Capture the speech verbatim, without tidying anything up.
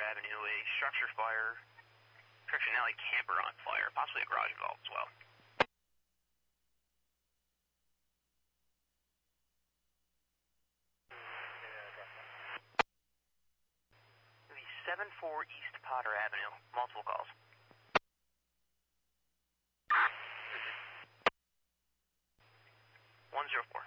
Avenue, a structure fire, Correction Alley camper on fire, possibly a garage involved as well. The seven four East Potter Avenue, multiple calls. one zero four.